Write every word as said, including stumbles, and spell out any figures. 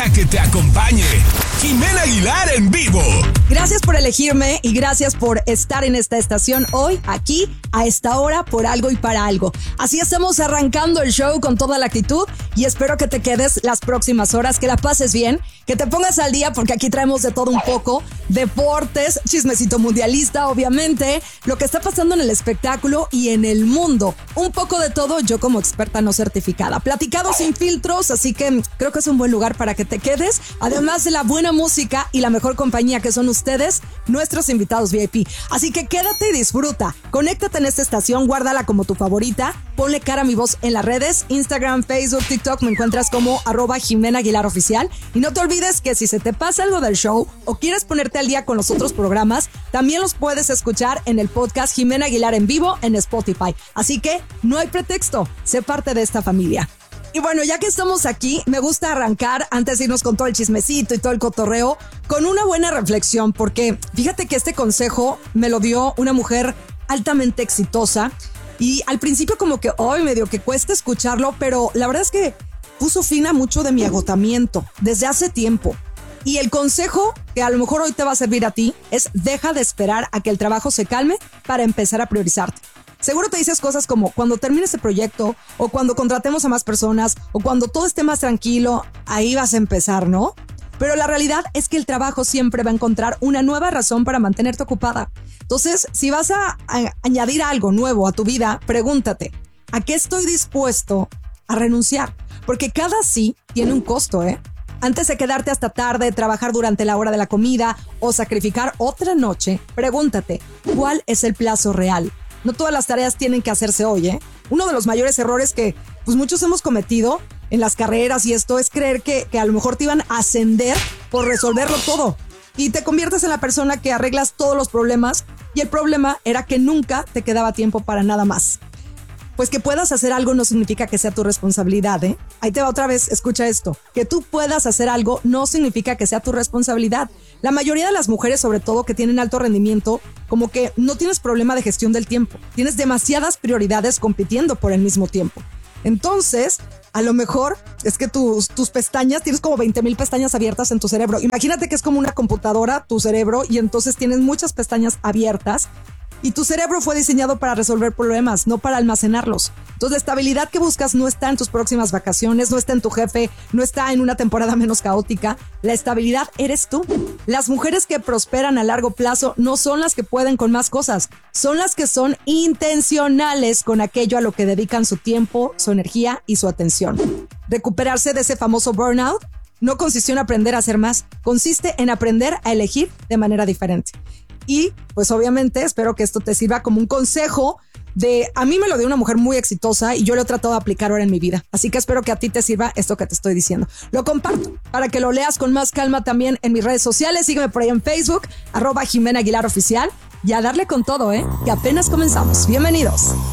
Deja que te acompañe Jimena Aguilar en vivo. Gracias por elegirme y gracias por estar en esta estación hoy, aquí, a esta hora, por algo y para algo. Así estamos arrancando el show con toda la actitud y espero que te quedes las próximas horas, que la pases bien, que te pongas al día porque aquí traemos de todo un poco, deportes, chismecito mundialista, obviamente, lo que está pasando en el espectáculo y en el mundo. Un poco de todo, yo como experta no certificada. Platicado sin filtros, así que creo que es un buen lugar para que te quedes, además de la buena música y la mejor compañía que son ustedes, nuestros invitados V I P. Así que quédate y disfruta. Conéctate en esta estación, guárdala como tu favorita, ponle cara a mi voz en las redes, Instagram, Facebook, TikTok, me encuentras como arroba Jimena Aguilar Oficial. Y no te olvides que si se te pasa algo del show o quieres ponerte al día con los otros programas, también los puedes escuchar en el podcast Jimena Aguilar en vivo en Spotify. Así que no hay pretexto, sé parte de esta familia. Y bueno, ya que estamos aquí, me gusta arrancar, antes de irnos con todo el chismecito y todo el cotorreo, con una buena reflexión, porque fíjate que este consejo me lo dio una mujer altamente exitosa y al principio como que hoy medio que cuesta escucharlo, pero la verdad es que puso fin a mucho de mi agotamiento desde hace tiempo. Y el consejo que a lo mejor hoy te va a servir a ti es: deja de esperar a que el trabajo se calme para empezar a priorizarte. Seguro te dices cosas como cuando termine este proyecto, o cuando contratemos a más personas, o cuando todo esté más tranquilo, ahí vas a empezar, ¿no? Pero la realidad es que el trabajo siempre va a encontrar una nueva razón para mantenerte ocupada. Entonces, si vas a, a añadir algo nuevo a tu vida, pregúntate, ¿a qué estoy dispuesto a renunciar? Porque cada sí tiene un costo, ¿eh? Antes de quedarte hasta tarde, trabajar durante la hora de la comida o sacrificar otra noche, pregúntate, ¿cuál es el plazo real? No todas las tareas tienen que hacerse hoy, ¿eh? Uno de los mayores errores que pues muchos hemos cometido en las carreras y esto es creer que, que a lo mejor te iban a ascender por resolverlo todo. Y te conviertes en la persona que arreglas todos los problemas y el problema era que nunca te quedaba tiempo para nada más. Pues que puedas hacer algo no significa que sea tu responsabilidad, ¿eh? Ahí te va otra vez, escucha esto. Que tú puedas hacer algo no significa que sea tu responsabilidad. La mayoría de las mujeres, sobre todo, que tienen alto rendimiento, como que no tienes problema de gestión del tiempo. Tienes demasiadas prioridades compitiendo por el mismo tiempo. Entonces, a lo mejor es que tus, tus pestañas, tienes como veinte mil pestañas abiertas en tu cerebro. Imagínate que es como una computadora, tu cerebro, y entonces tienes muchas pestañas abiertas. Y tu cerebro fue diseñado para resolver problemas, no para almacenarlos. Entonces, la estabilidad que buscas no está en tus próximas vacaciones, no está en tu jefe, no está en una temporada menos caótica. La estabilidad eres tú. Las mujeres que prosperan a largo plazo no son las que pueden con más cosas, son las que son intencionales con aquello a lo que dedican su tiempo, su energía y su atención. Recuperarse de ese famoso burnout no consistió en aprender a hacer más, consiste en aprender a elegir de manera diferente. Y pues obviamente espero que esto te sirva como un consejo de, a mí me lo dio una mujer muy exitosa y yo lo he tratado de aplicar ahora en mi vida. Así que espero que a ti te sirva esto que te estoy diciendo. Lo comparto para que lo leas con más calma también en mis redes sociales. Sígueme por ahí en Facebook, arroba Jimena Aguilar Oficial, y a darle con todo, ¿eh? Que apenas comenzamos. Bienvenidos.